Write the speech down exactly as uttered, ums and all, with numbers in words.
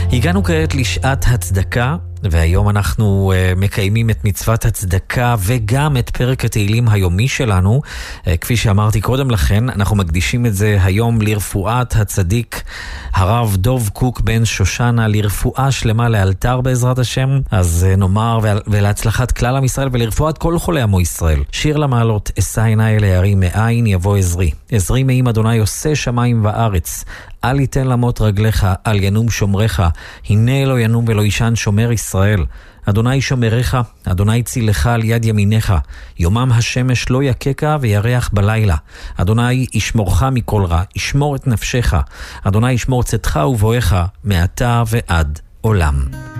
הגענו כעת לשעת הצדקה, והיום אנחנו uh, מקיימים את מצוות הצדקה וגם את פרק התהילים היומי שלנו. uh, כפי שאמרתי קודם לכן, אנחנו מקדישים את זה היום לרפואת הצדיק הרב דוב קוק בן שושנה, לרפואה שלמה לאלתר בעזרת השם. אז uh, נאמר ול, ולהצלחת כלל עם ישראל ולרפואת כל חולי עמו ישראל. שיר למעלות, אשא עיניי אל ההרים, מאין יבוא עזרי. עזרי מעם אדוני עושה שמיים וארץ. אל יתן למות רגליך, אל ינום שומרך, הנה לא ינום ולא ישן שומר ישראל. אדוני שומרך, אדוני צילך על יד ימינך, יומם השמש לא יקקה וירח בלילה. אדוני ישמורך מכל רע, ישמור את נפשך, אדוני ישמור צאתך ובואך מעתה ועד עולם.